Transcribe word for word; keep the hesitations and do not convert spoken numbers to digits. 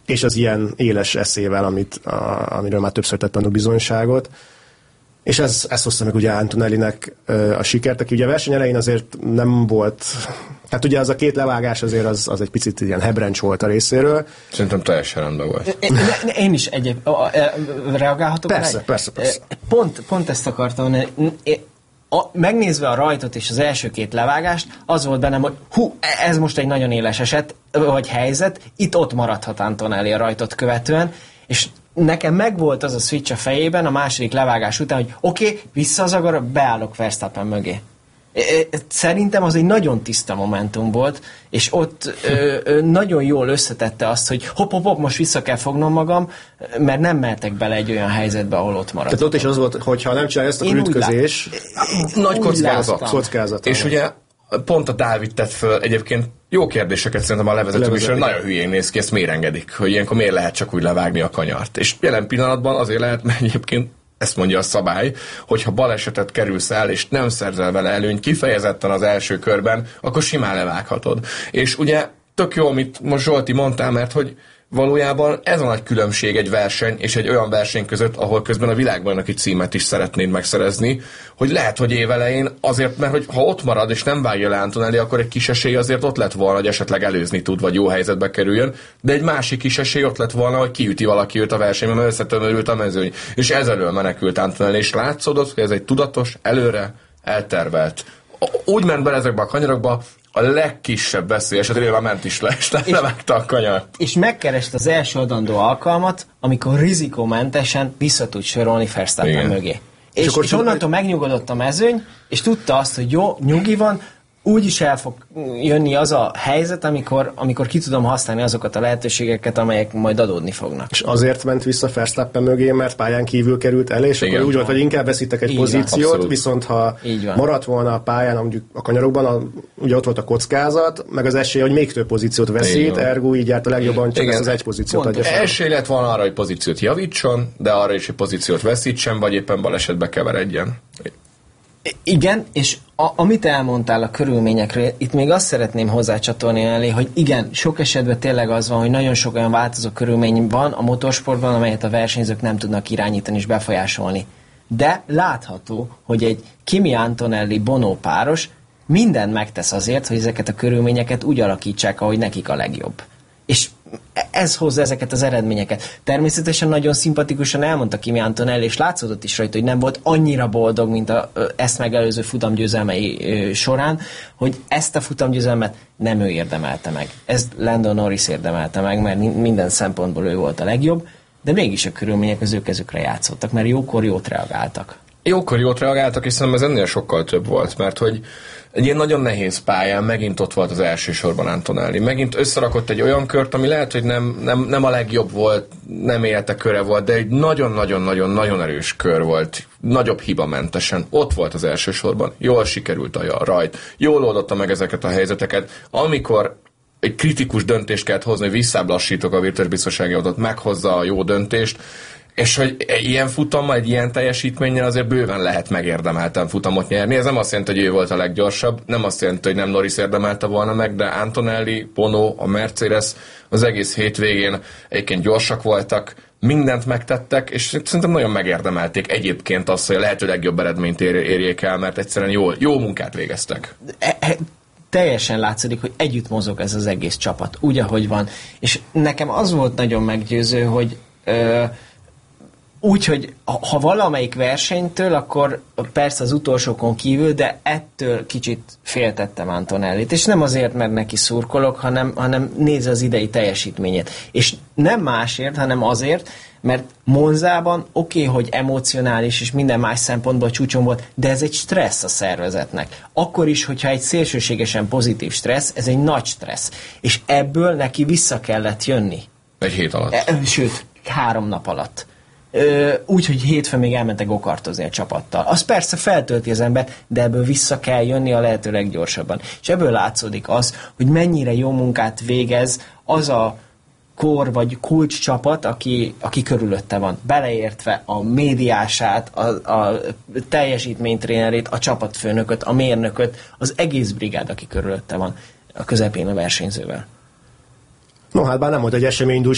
és az ilyen éles eszével, amit, a, amiről már többször tett tanúbizonyságot. És ez, ez hozta meg ugye Antonellinek a sikert, aki ugye a verseny elején azért nem volt, hát ugye az a két levágás azért az, az egy picit ilyen hebrencs volt a részéről. Szerintem teljesen rendben volt. Én, én is egyéb, reagálhatok? Persze, persze, persze. Pont, pont ezt akartam, a, megnézve a rajtot és az első két levágást, az volt bennem, hogy hú, ez most egy nagyon éles eset, vagy helyzet, itt-ott maradhat Antonelli a rajtot követően, és nekem megvolt az a switch a fejében a második levágás után, hogy oké, okay, vissza az agar, beállok Verstappen mögé. Szerintem az egy nagyon tiszta momentum volt, és ott ö, ö, nagyon jól összetette azt, hogy hopp, hopp, hopp, most vissza kell fognom magam, mert nem mehetek bele egy olyan helyzetbe, ahol ott maradok. Tehát ott is az volt, hogyha nem csinálja ezt, akkor ütközés. Nagy kockázat. kockázat. És ugye pont a Dávid tett föl egyébként jó kérdéseket szerintem a levezető is, nagyon hülyén néz ki, ezt miért engedik, hogy ilyenkor miért lehet csak úgy levágni a kanyart. És jelen pillanatban azért lehet, mert egyébként ezt mondja a szabály, hogyha balesetet kerülsz el, és nem szerzel vele előnyt kifejezetten az első körben, akkor simán levághatod. És ugye tök jó, amit most Zsolti mondtál, mert hogy valójában ez a nagy különbség egy verseny és egy olyan verseny között, ahol közben a világbajnoki címet is szeretnéd megszerezni, hogy lehet, hogy évelején azért, mert hogy ha ott marad és nem vágja le Antonelli, akkor egy kis esély azért ott lett volna, hogy esetleg előzni tud, vagy jó helyzetbe kerüljön, de egy másik kis esély ott lett volna, hogy kiüti valaki őt a versenyben, mert összetömörült a mezőny. És ez elől menekült Antonelli, és látszódott, hogy ez egy tudatos, előre eltervelt. Úgy ment bele ezekbe a kanyarokba, a legkisebb veszély esetében ment is le, és levágta a kanyart. És megkereste az első adandó alkalmat, amikor rizikómentesen vissza tud sorolni Verstappen mögé. És, és, és onnantól megnyugodott a mezőny, és tudta azt, hogy jó, nyugi van, úgyis el fog jönni az a helyzet, amikor, amikor ki tudom használni azokat a lehetőségeket, amelyek majd adódni fognak. És azért ment vissza Verstappen mögé, mert pályán kívül került el, és igen, akkor úgy volt, hogy inkább veszítek egy így pozíciót, van, viszont ha maradt volna a pályán, mondjuk a kanyarokban, a, ugye ott volt a kockázat, meg az esély, hogy még több pozíciót veszít, ergo így járt a legjobban csak ezt az egy pozíciót adja fel. Esély lett volna arra, hogy pozíciót javítson, de arra is, hogy pozíciót veszítsen, vagy éppen balesetbe keveredjen. Igen, és a, amit elmondtál a körülményekről, itt még azt szeretném hozzácsatolni elé, hogy igen, sok esetben tényleg az van, hogy nagyon sok olyan változó körülmény van a motorsportban, amelyet a versenyzők nem tudnak irányítani és befolyásolni. De látható, hogy egy Kimi Antonelli Bono páros mindent megtesz azért, hogy ezeket a körülményeket úgy alakítsák, ahogy nekik a legjobb. És ez hozza ezeket az eredményeket. Természetesen nagyon szimpatikusan elmondta Kimi Antonelli, és látszódott is rajta, hogy nem volt annyira boldog, mint a, ezt megelőző futamgyőzelmei során, hogy ezt a futamgyőzelmet nem ő érdemelte meg. Ezt Lando Norris érdemelte meg, mert minden szempontból ő volt a legjobb, de mégis a körülmények az ő kezükre játszottak, mert jókor jót reagáltak. Jókor jót reagáltak, és szerintem ez ennél sokkal több volt, mert hogy egy ilyen nagyon nehéz pályán megint ott volt az első sorban Antonelli. Megint összerakott egy olyan kört, ami lehet, hogy nem, nem, nem a legjobb volt, nem élte köre volt, de egy nagyon-nagyon-nagyon-nagyon erős kör volt. Nagyobb hibamentesen. Ott volt az első sorban. Jól sikerült a rajt. Jól oldotta meg ezeket a helyzeteket. Amikor egy kritikus döntést kellett hozni, hogy visszáblassítok a virtuális biztonsági adatot, meghozza a jó döntést, és hogy egy ilyen futammal, egy ilyen teljesítménnyel azért bőven lehet megérdemelten futamot nyerni. Ez nem azt jelenti, hogy ő volt a leggyorsabb, nem azt jelenti, hogy nem Norris érdemelte volna meg, de Antonelli, Bono, a Mercedes az egész hétvégén egyébként gyorsak voltak, mindent megtettek, és szerintem nagyon megérdemelték egyébként azt, hogy a lehető legjobb eredményt ér- érjék el, mert egyszerűen jó, jó munkát végeztek. E- e- teljesen látszik, hogy együtt mozog ez az egész csapat, úgy, ahogy van. És nekem az volt nagyon meggyőző, hogy ö, úgy, hogy ha valamelyik versenytől, akkor persze az utolsókon kívül, de ettől kicsit féltettem Antonellit. És nem azért, mert neki szurkolok, hanem, hanem nézze az idei teljesítményét. És nem másért, hanem azért, mert Monzában oké, okay, hogy emocionális és minden más szempontból csúcson volt, de ez egy stressz a szervezetnek. Akkor is, hogyha egy szélsőségesen pozitív stressz, ez egy nagy stressz. És ebből neki vissza kellett jönni. Egy hét alatt. E, sőt, három nap alatt. Úgy, hogy hétfőn még elmentek gokartozni a csapattal. Az persze feltölti az ember, de ebből vissza kell jönni a lehető leggyorsabban. És ebből látszódik az, hogy mennyire jó munkát végez az a kor vagy kulcs csapat, aki, aki körülötte van. Beleértve a médiását, a, a teljesítménytrénerét, a csapatfőnököt, a mérnököt, az egész brigád, aki körülötte van a közepén a versenyzővel. No hát bár nem volt egy eseménydús